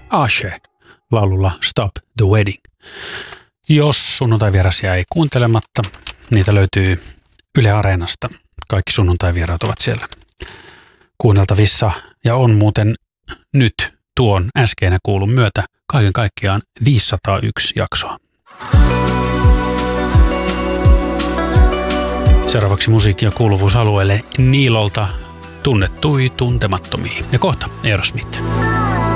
Ashe laululla Stop the Wedding. Jos sunnuntai-vieras jäi kuuntelematta, niitä löytyy Yle Areenasta. Kaikki sunnuntai-vieraat ovat siellä kuunneltavissa ja on muuten nyt tuon äskeinä kuulun myötä kaiken kaikkiaan 501 jaksoa. Seuraavaksi musiikki- ja kuuluvuusalueelle Niilolta Tunnettui tuntemattomia. Ja kohta Aerosmith.